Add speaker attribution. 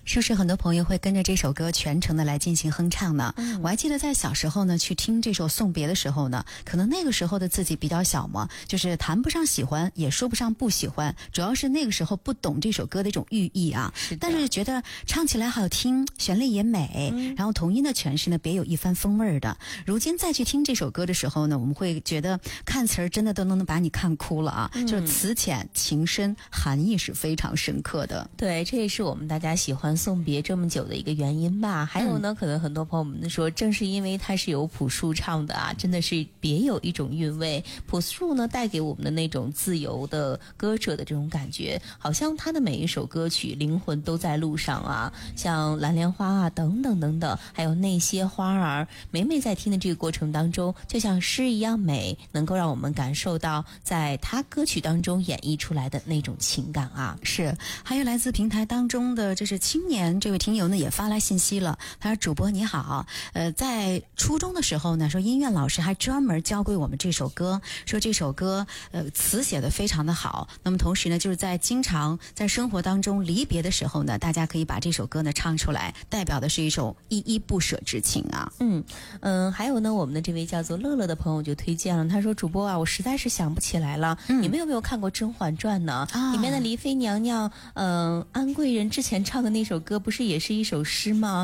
Speaker 1: 是不是很多朋友会跟着这首歌全程的来进行哼唱呢？我还记得在小时候呢，去听这首《送别》的时候呢，可能那个时候的自己比较小嘛，就是谈不上喜欢，也说不上不喜欢，主要是那个时候不懂这首歌的一种寓意啊。但是觉得唱起来好听，旋律也美，然后童音的诠释呢别有一番风味的。如今再去听这首歌的时候呢，我们会觉得看词儿真的都能把你看哭了啊，就是词浅情深，含义是非常深刻的。
Speaker 2: 对，这也是我们大家喜欢送别这么久的一个原因吧。还有呢，可能很多朋友们说，正是因为它是由朴树唱的啊，真的是别有一种韵味。朴树呢带给我们的那种自由的歌者的这种感觉，好像他的每一首歌曲灵魂都在路上啊，像蓝莲花啊等等等等，还有那些花儿，每每在听的这个过程当中，就像诗一样美，能够让我们感受到在他歌曲当中演绎出来的那种情感啊。
Speaker 1: 是，还有来自平台当中的这是青年这位听友呢也发来信息了，他说主播你好，在初中的时候呢，说音乐老师还专门教给我们这首歌，说这首歌词写得非常的好，那么同时呢就是在经常在生活当中离别的时候呢，大家可以把这首歌呢唱出来，代表的是一种依依不舍之情啊。
Speaker 2: 还有呢，我们的这位叫做乐乐的朋友就推荐了，他说主播啊，我实在是想不起来了，你们有没有看过《甄嬛传》呢？里面的黎妃娘娘安贵人之前唱的那首歌不是也是一首诗吗？